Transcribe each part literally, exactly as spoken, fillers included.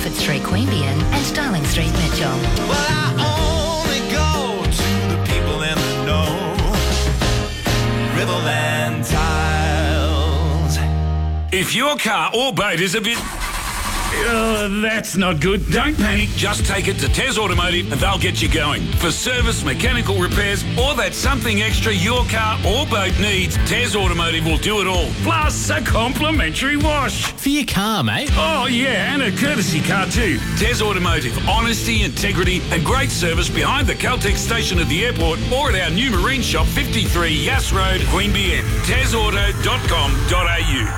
Bedford Street, Queanbeyan and Starling Street, Mitchell. Well, I only go to the people in the know. Riverland Tiles. If your car or boat is a bit... Uh, that's not good. Don't panic. Just take it to Tez Automotive and they'll get you going. For service, mechanical repairs, or that something extra your car or boat needs, Tez Automotive will do it all. Plus a complimentary wash. For your car, mate. Oh, yeah, and a courtesy car too. Tez Automotive. Honesty, integrity and great service behind the Caltex station at the airport or at our new marine shop, fifty-three Yass Road, Queanbeyan. tez auto dot com dot a u.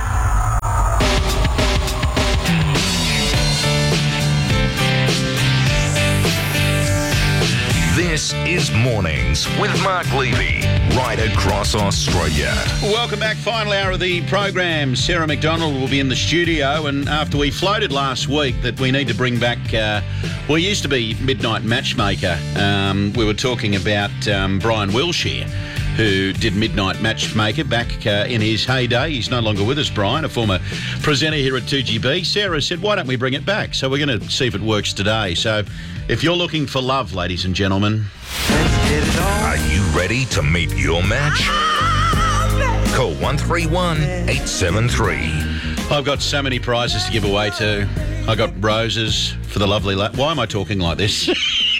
This is Mornings with Mark Levy, right across Australia. Welcome back. Final hour of the program. Sarah McDonald will be in the studio, and after we floated last week that we need to bring back, uh, well, he used to be Midnight Matchmaker. Um, we were talking about um, Brian Wilshire, who did Midnight Matchmaker back uh, in his heyday. He's no longer with us, Brian, a former presenter here at two G B. Sarah said, why don't we bring it back? So we're going to see if it works today. So if you're looking for love, ladies and gentlemen... Are you ready to meet your match? Call one three one, eight seven three. I've got so many prizes to give away too. I got roses for the lovely... La- Why am I talking like this?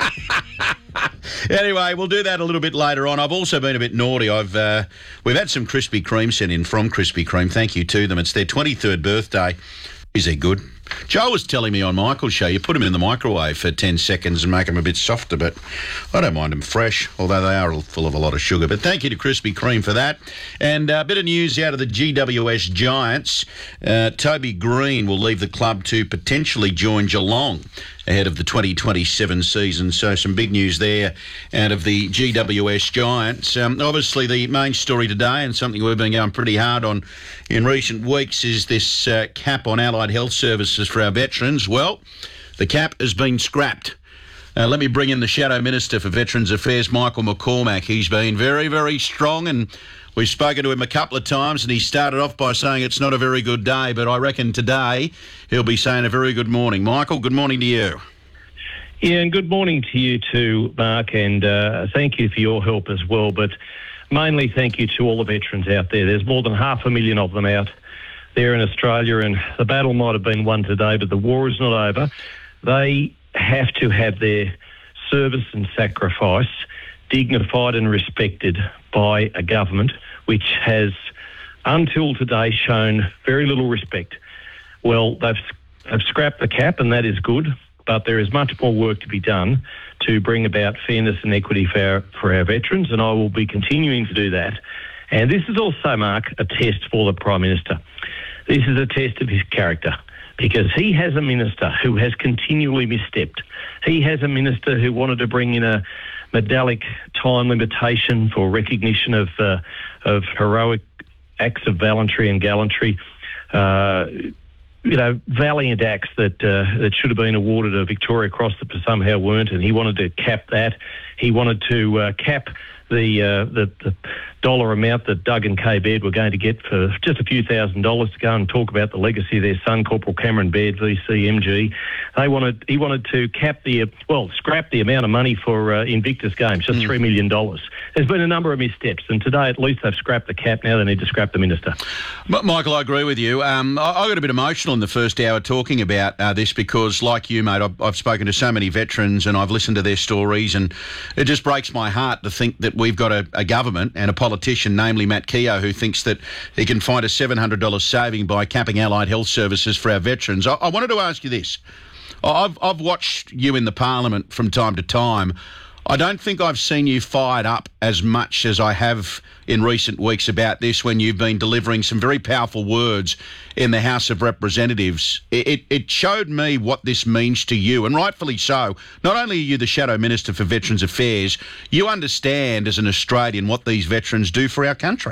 Anyway, we'll do that a little bit later on. I've also been a bit naughty. I've uh, We've had some Krispy Kreme sent in from Krispy Kreme. Thank you to them. It's their twenty-third birthday. Is they good? Joe was telling me on Michael's show, you put them in the microwave for ten seconds and make them a bit softer, but I don't mind them fresh, although they are full of a lot of sugar. But thank you to Krispy Kreme for that. And a bit of news out of the G W S Giants. Uh, Toby Green will leave the club to potentially join Geelong ahead of the twenty twenty-seven season. So some big news there out of the G W S Giants. Um, obviously, the main story today, and something we've been going pretty hard on in recent weeks, is this uh, cap on allied health services for our veterans. Well, the cap has been scrapped. Uh, let me bring in the Shadow Minister for Veterans Affairs, Michael McCormack. He's been very, very strong, and we've spoken to him a couple of times, and he started off by saying it's not a very good day, but I reckon today he'll be saying a very good morning. Michael, good morning to you. Yeah, and good morning to you too, Mark, and uh, thank you for your help as well, but mainly thank you to all the veterans out there. There's more than half a million of them out there in Australia, and the battle might have been won today, but the war is not over. They have to have their service and sacrifice dignified and respected by a government which has, until today, shown very little respect. Well, they've, they've scrapped the cap, and that is good, but there is much more work to be done to bring about fairness and equity for our, for our veterans, and I will be continuing to do that. And this is also, Mark, a test for the Prime Minister. This is a test of his character, because he has a minister who has continually misstepped. He has a minister who wanted to bring in a medallic time limitation for recognition of uh, of heroic acts of gallantry and gallantry, uh, you know, valiant acts that uh, that should have been awarded a Victoria Cross that somehow weren't, and he wanted to cap that. He wanted to uh, cap the, uh, the the dollar amount that Doug and Kay Baird were going to get for just a few thousand dollars to go and talk about the legacy of their son, Corporal Cameron Baird, V C M G. They wanted he wanted to cap the, well, scrap the amount of money for uh, Invictus Games, just mm. three million dollars. There's been a number of missteps, and today at least they've scrapped the cap. Now they need to scrap the minister. M- Michael, I agree with you. Um, I, I got a bit emotional in the first hour talking about uh, this because, like you, mate, I've, I've spoken to so many veterans and I've listened to their stories, and it just breaks my heart to think that we've got a, a government and a politician, namely Matt Keogh, who thinks that he can find a seven hundred dollars saving by capping allied health services for our veterans. I, I wanted to ask you this. I've, I've watched you in the Parliament from time to time. I don't think I've seen you fired up as much as I have in recent weeks about this when you've been delivering some very powerful words in the House of Representatives. It, it, it showed me what this means to you, and rightfully so. Not only are you the Shadow Minister for Veterans Affairs, you understand as an Australian what these veterans do for our country.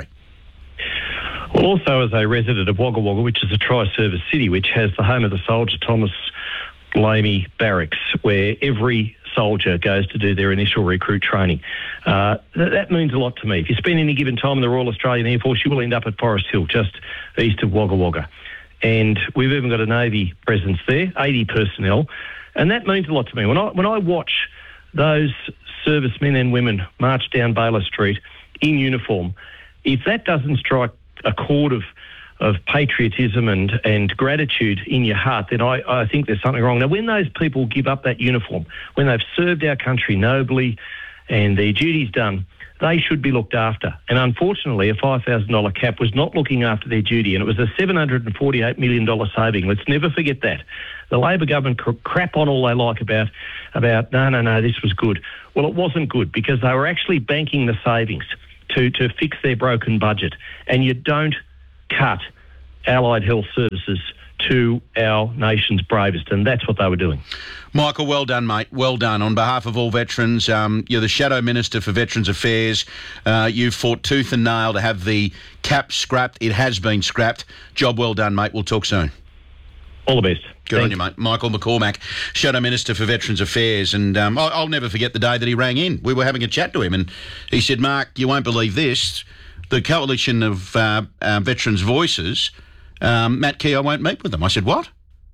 Well, also as a resident of Wagga Wagga, which is a tri-service city, which has the home of the soldier, Thomas Lamey Barracks, where every soldier goes to do their initial recruit training. Uh, th- that means a lot to me. If you spend any given time in the Royal Australian Air Force, you will end up at Forest Hill, just east of Wagga Wagga. and we've even got a Navy presence there, eighty personnel, and that means a lot to me. When I when I watch those servicemen and women march down Baylor Street in uniform, if that doesn't strike a chord of of patriotism and, and gratitude in your heart, then I, I think there's something wrong. Now, when those people give up that uniform, when they've served our country nobly and their duty's done, they should be looked after. And unfortunately, a five thousand dollars cap was not looking after their duty, and it was a seven hundred forty-eight million dollars saving. Let's never forget that. The Labor government cr- crap on all they like about, about, no, no, no, this was good. Well, it wasn't good because they were actually banking the savings to, to fix their broken budget. And you don't cut allied health services to our nation's bravest, and that's what they were doing. Michael, well done, mate. Well done. On behalf of all veterans, um, you're the Shadow Minister for Veterans Affairs. Uh, you fought tooth and nail to have the cap scrapped. It has been scrapped. Job well done, mate. We'll talk soon. All the best. Good Thanks. on you, mate. Michael McCormack, Shadow Minister for Veterans Affairs. And um, I'll, I'll never forget the day that he rang in. We were having a chat to him, and he said, Mark, you won't believe this. The Coalition of uh, uh, Veterans Voices, um, Matt Keogh won't meet with them. I said, what?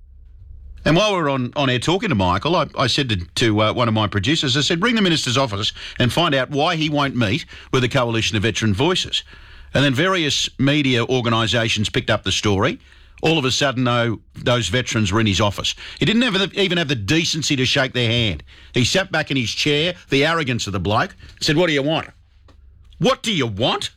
And while we were on, on air talking to Michael, I, I said to, to uh, one of my producers, I said, ring the Minister's office and find out why he won't meet with the Coalition of Veteran Voices. And then various media organisations picked up the story. All of a sudden, though, those veterans were in his office. He didn't have the, even have the decency to shake their hand. He sat back in his chair, the arrogance of the bloke, said, what do you want? What do you want?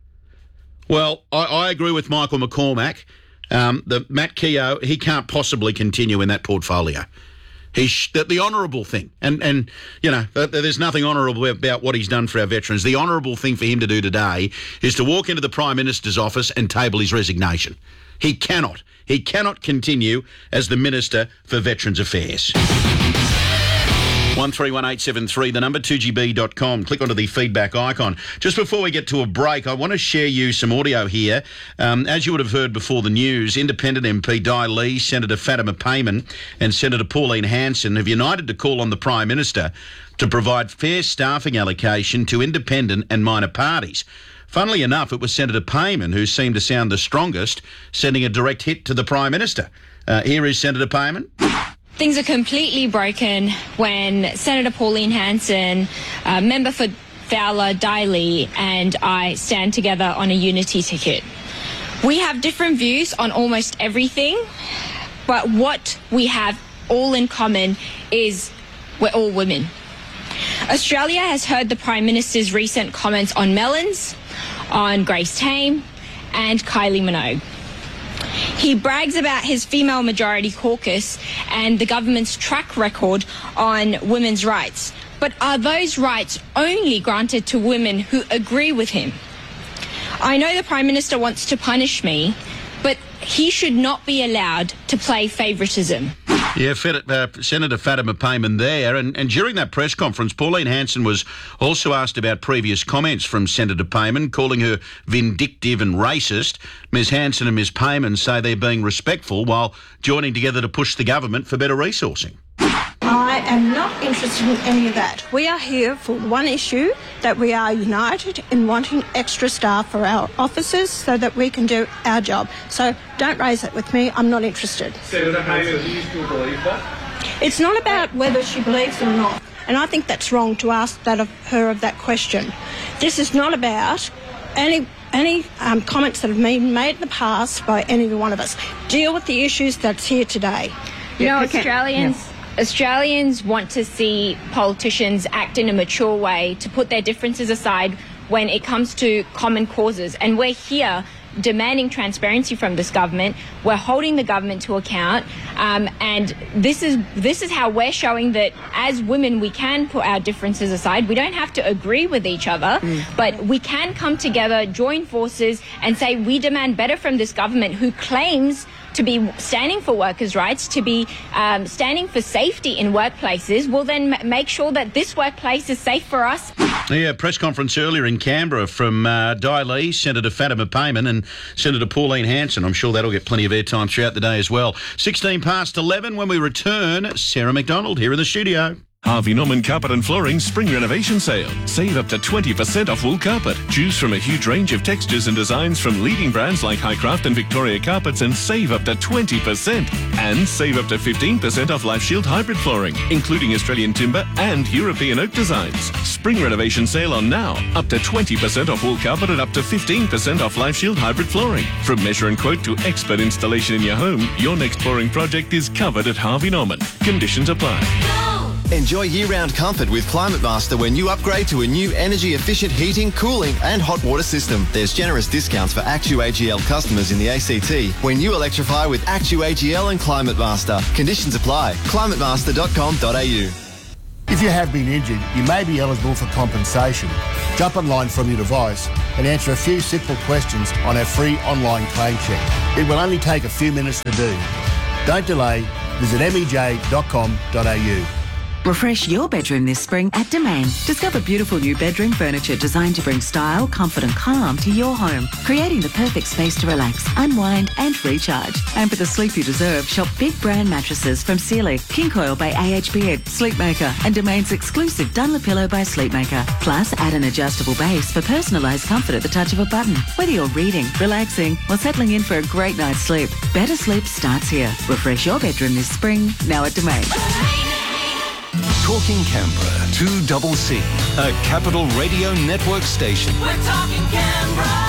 Well, I, I agree with Michael McCormack. Um, the Matt Keogh, he can't possibly continue in that portfolio. He's the, the honourable thing, and and you know, there's nothing honourable about what he's done for our veterans. The honourable thing for him to do today is to walk into the Prime Minister's office and table his resignation. He cannot. He cannot continue as the Minister for Veterans Affairs. one three one eight seven three, the number, two G B dot com. Click onto the feedback icon. Just before we get to a break, I want to share you some audio here. Um, as you would have heard before the news, Independent M P Di Lee, Senator Fatima Payman and Senator Pauline Hanson have united to call on the Prime Minister to provide fair staffing allocation to independent and minor parties. Funnily enough, it was Senator Payman who seemed to sound the strongest, sending a direct hit to the Prime Minister. Uh, here is Senator Payman. Things are completely broken when Senator Pauline Hanson, uh, member for Fowler, Di Lee, and I stand together on a unity ticket. We have different views on almost everything, but what we have all in common is we're all women. Australia has heard the Prime Minister's recent comments on Mellons, on Grace Tame, and Kylie Minogue. He brags about his female majority caucus and the government's track record on women's rights. But are those rights only granted to women who agree with him? I know the Prime Minister wants to punish me, but he should not be allowed to play favouritism. Yeah, uh, Senator Fatima Payman there. And, and during that press conference, Pauline Hanson was also asked about previous comments from Senator Payman, calling her vindictive and racist. Ms Hanson and Ms Payman say they're being respectful while joining together to push the government for better resourcing. I am not interested in any of that. We are here for one issue, that we are united in wanting extra staff for our officers so that we can do our job. So don't raise it with me. I'm not interested. Senator Payman, do you still believe that? It's not about whether she believes it or not. And I think that's wrong to ask that of her of that question. This is not about any any um, comments that have been made in the past by any one of us. Deal with the issues that's here today. You know, Australians... Yeah. Australians want to see politicians act in a mature way, to put their differences aside when it comes to common causes. And we're here demanding transparency from this government. We're holding the government to account. Um, and this is this is how we're showing that as women, we can put our differences aside. We don't have to agree with each other, mm. but we can come together, join forces and say we demand better from this government who claims to be standing for workers' rights, to be um, standing for safety in workplaces. Will then m- make sure that this workplace is safe for us. Yeah, press conference earlier in Canberra from uh, Di Lee, Senator Fatima Payman and Senator Pauline Hanson. I'm sure that'll get plenty of airtime throughout the day as well. sixteen past eleven when we return, Sarah McDonald here in the studio. Harvey Norman Carpet and Flooring Spring Renovation Sale. Save up to twenty percent off wool carpet. Choose from a huge range of textures and designs from leading brands like Highcraft and Victoria Carpets and save up to twenty percent. And save up to fifteen percent off Life Shield hybrid flooring, including Australian timber and European oak designs. Spring Renovation Sale on now. Up to twenty percent off wool carpet and up to fifteen percent off Life Shield hybrid flooring. From measure and quote to expert installation in your home, your next flooring project is covered at Harvey Norman. Conditions apply. Enjoy year-round comfort with Climate Master when you upgrade to a new energy-efficient heating, cooling and hot water system. There's generous discounts for Actu A G L customers in the A C T when you electrify with Actu A G L and Climate Master. Conditions apply. climate master dot com dot a u. If you have been injured, you may be eligible for compensation. Jump online from your device and answer a few simple questions on our free online claim check. It will only take a few minutes to do. Don't delay. Visit m e j dot com dot a u. Refresh your bedroom this spring at Domain. Discover beautiful new bedroom furniture designed to bring style, comfort and calm to your home, creating the perfect space to relax, unwind and recharge. And for the sleep you deserve, shop big brand mattresses from Sealy, King Coil by A H Beard, Sleepmaker and Domain's exclusive Dunlopillow by Sleepmaker. Plus, add an adjustable base for personalised comfort at the touch of a button. Whether you're reading, relaxing or settling in for a great night's sleep, better sleep starts here. Refresh your bedroom this spring, now at Domain. Talking Canberra, two double C, a Capital Radio Network station. We're talking Canberra.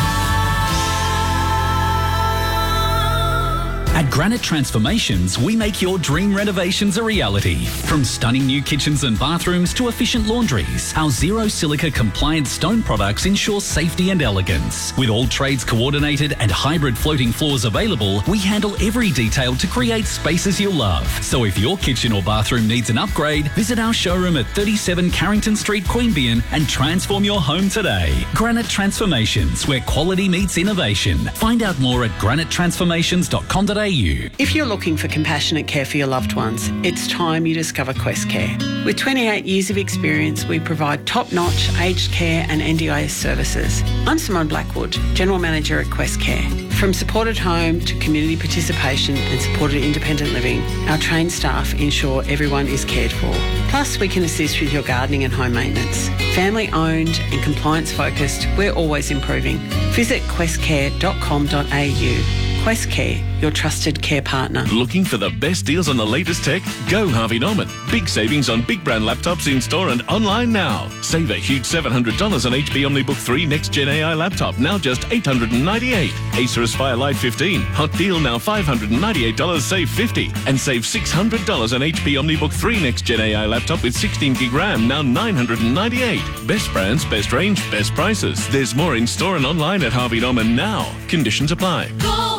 At Granite Transformations, we make your dream renovations a reality. From stunning new kitchens and bathrooms to efficient laundries, our zero silica compliant stone products ensure safety and elegance. With all trades coordinated and hybrid floating floors available, we handle every detail to create spaces you'll love. So if your kitchen or bathroom needs an upgrade, visit our showroom at thirty-seven Carrington Street, Queanbeyan and transform your home today. Granite Transformations, where quality meets innovation. Find out more at granite transformations dot com dot a u. If you're looking for compassionate care for your loved ones, it's time you discover Quest Care. With twenty-eight years of experience, we provide top-notch aged care and N D I S services. I'm Simone Blackwood, General Manager at Quest Care. From supported home to community participation and supported independent living, our trained staff ensure everyone is cared for. Plus, we can assist with your gardening and home maintenance. Family owned and compliance focused, we're always improving. Visit quest care dot com dot a u. Quest Care, your trusted care partner. Looking for the best deals on the latest tech? Go Harvey Norman. Big savings on big brand laptops in store and online now. Save a huge seven hundred dollars on H P OmniBook three Next Gen A I laptop, now just eight hundred ninety-eight dollars. Acer Aspire Lite fifteen, hot deal now five hundred ninety-eight dollars, save fifty dollars. And save six hundred dollars on H P OmniBook three Next Gen A I laptop with sixteen gig RAM, now nine hundred ninety-eight dollars. Best brands, best range, best prices. There's more in store and online at Harvey Norman now. Conditions apply. Go.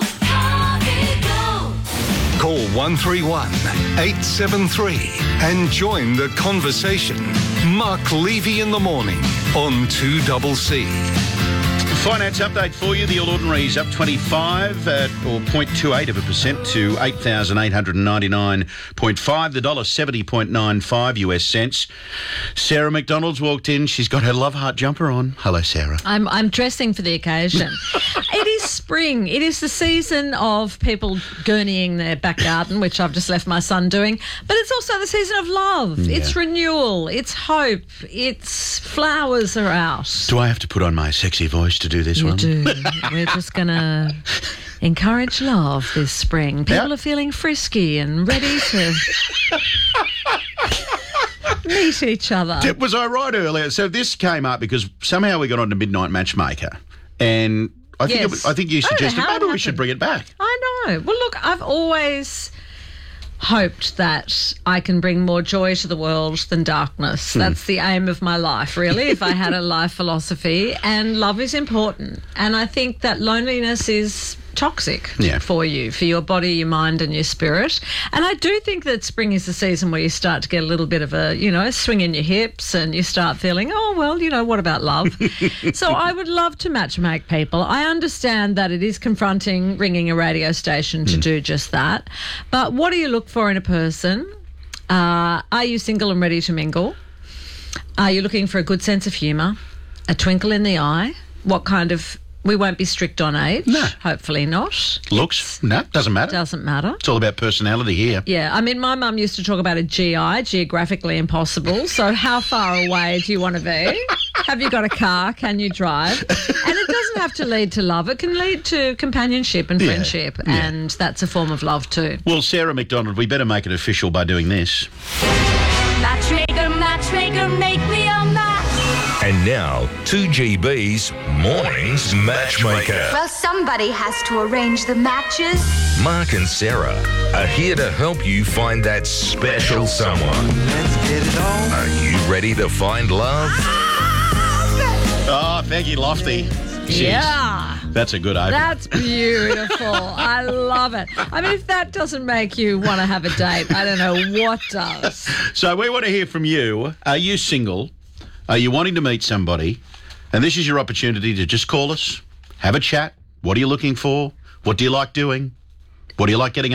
Call one three one, eight seven three and join the conversation. Mark Levy in the morning on two double C. Finance update for you. The All Ordinary's up twenty-five, uh, or zero point two eight of a percent to eight thousand eight hundred ninety-nine point five. The dollar seventy point nine five U S cents. Sarah McDonald's walked in. She's got her love heart jumper on. Hello, Sarah. I'm I'm dressing for the occasion. It is spring. It is the season of people gurneying their back garden, which I've just left my son doing. But it's also the season of love. Yeah. It's renewal. It's hope. It's flowers are out. Do I have to put on my sexy voice to do this you one? You do. We're just going to encourage love this spring. People Yeah. are feeling frisky and ready to meet each other. Did- Was I right earlier? So this came up because somehow we got on to Midnight Matchmaker, and I think Yes. it was, I think you I don't know suggested how it maybe we should happened. bring it back. I know. Well, look, I've always hoped that I can bring more joy to the world than darkness. Hmm. That's the aim of my life, really, if I had a life philosophy. And love is important. And I think that loneliness is toxic Yeah. for you, for your body, your mind and your spirit. And I do think that spring is the season where you start to get a little bit of a, you know, swing in your hips and you start feeling, oh, well, you know, what about love? So I would love to matchmake people. I understand that it is confronting ringing a radio station to do just that. But what do you look for in a person? Uh, are you single and ready to mingle? Are you looking for a good sense of humour? A twinkle in the eye? What kind of We won't be strict on age. No. Hopefully not. Looks? No, doesn't matter. Doesn't matter. It's all about personality here. Yeah, I mean, my mum used to talk about a G I, geographically impossible. So how far away do you want to be? Have you got a car? Can you drive? And it doesn't have to lead to love. It can lead to companionship and Yeah, friendship, yeah. and that's a form of love too. Well, Sarah McDonald, we better make it official by doing this. Matchmaker, matchmaker, make me a match. And now, two G B's Mornings Matchmaker. Well, somebody has to arrange the matches. Mark and Sarah are here to help you find that special someone. Let's get it on. Are you ready to find love? Oh, thank you, Lofty. Jeez. Yeah. That's a good opener. That's beautiful. I love it. I mean, if that doesn't make you want to have a date, I don't know what does. So we want to hear from you. Are you single? Are you wanting to meet somebody? And this is your opportunity to just call us, have a chat. What are you looking for? What do you like doing? What do you like getting